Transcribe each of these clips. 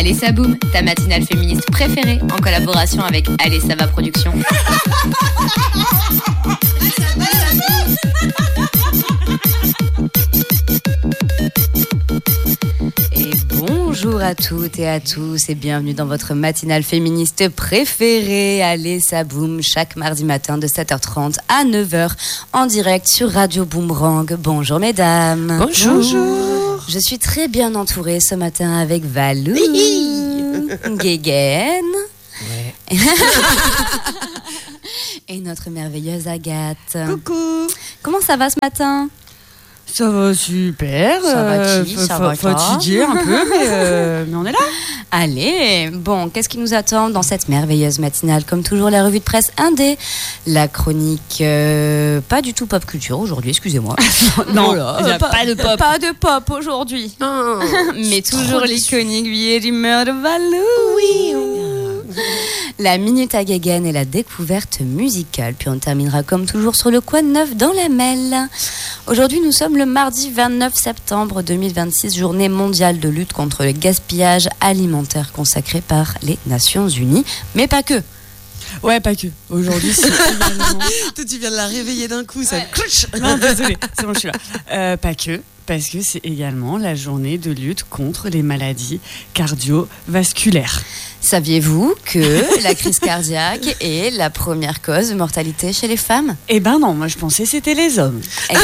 Allez ça boum, ta matinale féministe préférée en collaboration avec Allez ça va Productions. Et bonjour à toutes et à tous et bienvenue dans votre matinale féministe préférée. Allez ça boum, chaque mardi matin de 7h30 à 9h en direct sur Radio Boomerang. Bonjour mesdames. Bonjour. Je suis très bien entourée ce matin avec Valou, Guéguen et notre merveilleuse Agathe. Coucou. Comment ça va ce matin ? Ça va super. Ça va fatigué un peu, mais on est là. Allez, bon, qu'est-ce qui nous attend dans cette merveilleuse matinale ? Comme toujours, la revue de presse indé, la chronique pas du tout pop culture aujourd'hui, excusez-moi. Non, voilà, il n'y a pas de pop. Pas de pop aujourd'hui. Oh, mais toujours l'iconique vieille rumeur de Valou. Oui. La minute à Guéguen et la découverte musicale. Puis on terminera comme toujours sur le coin neuf dans la mêle. Aujourd'hui, nous sommes le mardi 29 septembre 2026, journée mondiale de lutte contre le gaspillage alimentaire consacrée par les Nations Unies. Mais pas que. Ouais, pas que. Aujourd'hui, c'est également... Toi, tu viens de la réveiller d'un coup, ça. Non, désolé, c'est bon, je suis là. Pas que, parce que c'est également la journée de lutte contre les maladies cardiovasculaires. Saviez-vous que la crise cardiaque est la première cause de mortalité chez les femmes ? Eh ben non, moi je pensais que c'était les hommes.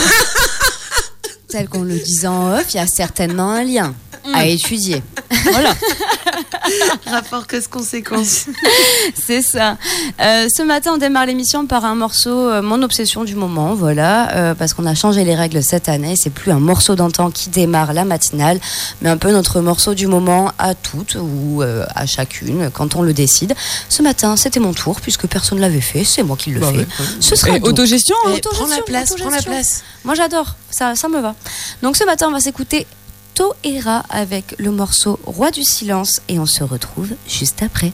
Tel qu'on le disait en off, il y a certainement un lien à étudier. Voilà. Rapport cause-conséquence. C'est ça. Ce matin, on démarre l'émission par un morceau, mon obsession du moment, voilà, parce qu'on a changé les règles cette année. C'est plus un morceau d'antan qui démarre la matinale, mais un peu notre morceau du moment à toutes ou à chacune, quand on le décide. Ce matin, c'était mon tour, puisque personne ne l'avait fait, c'est moi qui le fais. Ce sera autogestion, hein. Prends la place. Moi, j'adore, ça me va. Donc ce matin, on va s'écouter Toera avec le morceau Roi du silence et on se retrouve juste après.